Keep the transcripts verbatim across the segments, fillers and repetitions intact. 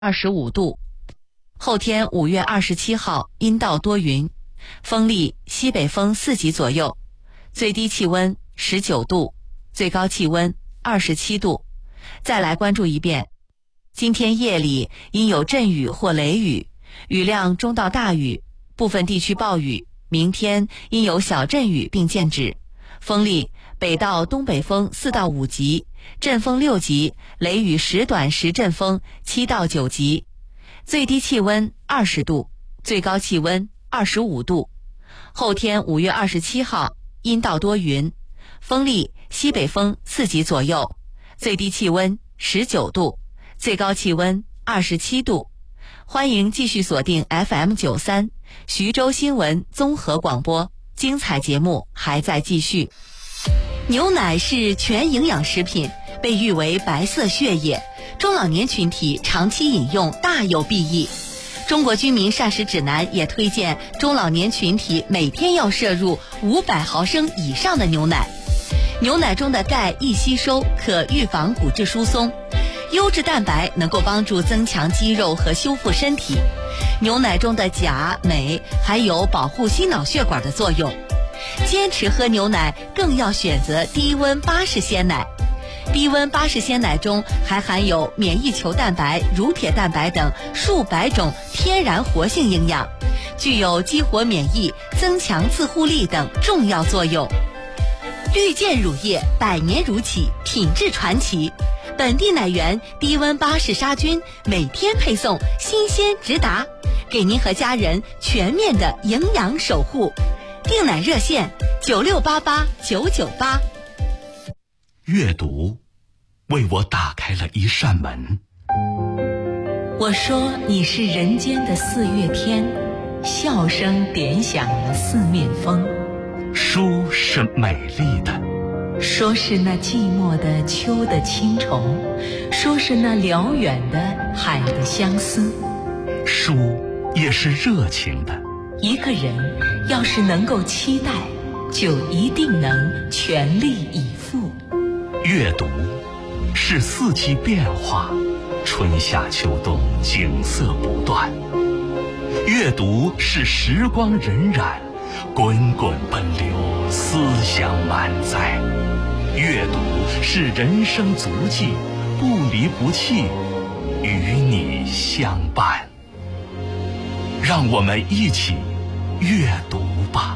二十五度。后天五月二十七号阴到多云，风力西北风四级左右，最低气温十九度，最高气温二十七度。再来关注一遍，今天夜里应有阵雨或雷雨，雨量中到大雨，部分地区暴雨。明天应有小阵雨并见止，风力北到东北风四到五级，阵风六级，雷雨时短时阵风七到九级。最低气温二十度，最高气温二十五度。后天五月二十七号阴到多云，风力西北风四级左右，最低气温十九度，最高气温二十七度。欢迎继续锁定 F M 九三徐州新闻综合广播，精彩节目还在继续。牛奶是全营养食品，被誉为白色血液，中老年群体长期饮用大有裨益。中国居民膳食指南也推荐中老年群体每天要摄入五百毫升以上的牛奶。牛奶中的钙易吸收，可预防骨质疏松；优质蛋白能够帮助增强肌肉和修复身体。牛奶中的钾、镁还有保护心脑血管的作用。坚持喝牛奶更要选择低温巴氏鲜奶。低温巴氏鲜奶中还含有免疫球蛋白、乳铁蛋白等数百种天然活性营养，具有激活免疫、增强自护力等重要作用。绿箭乳业百年如起，品质传奇。本地奶源低温巴氏杀菌，每天配送，新鲜直达，给您和家人全面的营养守护。订奶热线九六八八九九八。 阅读为我打开了一扇门。 我说你是人间的四月天，笑声点响了四面风。 书是美丽的， 说是那寂寞的秋的青虫，说是那辽远的海的相思。 书也是热情的。 一个人要是能够期待，就一定能全力以赴。 阅读是四季变化，春夏秋冬景色不断。阅读是时光荏苒，滚滚奔流，思想满载。阅读是人生足迹，不离不弃，与你相伴。让我们一起阅读吧。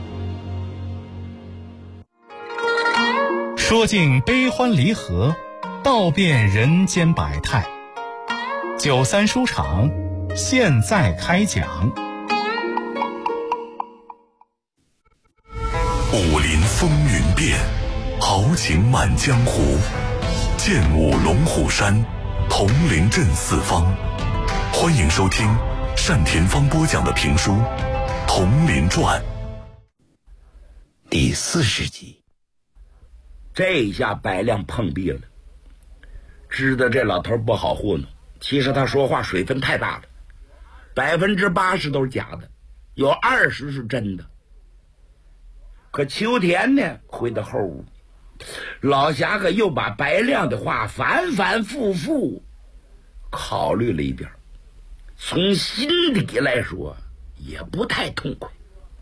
说尽悲欢离合，道遍人间百态。九三书场现在开讲。 武林风云变，豪情满江湖。剑舞龙虎山，铜陵镇四方。欢迎收听单田芳播讲的评书《铜陵传》 第四十集。 这一下白亮碰壁了，知道这老头不好糊弄。其实他说话水分太大了，百分之八十都是假的，有二十是真的。可秋田呢，回到后屋，老侠可又把白亮的话反反复复考虑了一遍，从心底来说也不太痛快。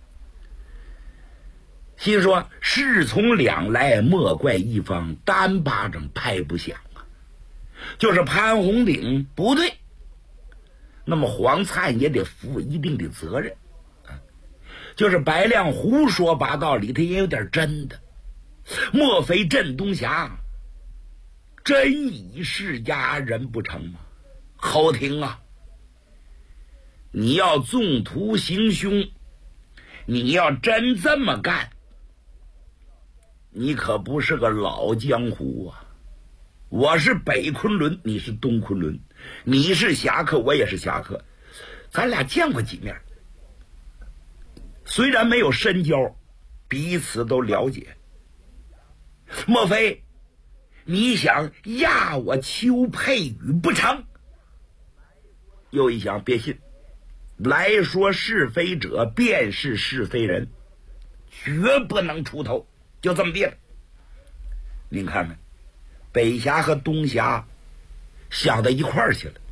心说事从两来，莫怪一方，单巴掌拍不响啊。就是潘红顶不对，那么黄灿也得负一定的责任。就是白亮胡说八道里头也有点真的，莫非镇东侠真以世家人不成吗？侯廷啊，你要纵图行凶，你要真这么干，你可不是个老江湖啊！我是北昆仑，你是东昆仑，你是侠客，我也是侠客，咱俩见过几面，虽然没有深交，彼此都了解。莫非你想压我邱佩宇不成？又一想，别信，来说是非者便是是非人，绝不能出头，就这么地了。您看看，北侠和东侠想到一块儿去了。